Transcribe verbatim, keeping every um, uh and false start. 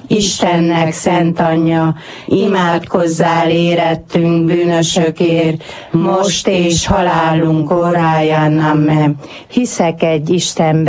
Istennek szent anyja, imádkozzál érettünk bűnösökért, most és halálunk óráján. Amen. Hiszek egy Istenben,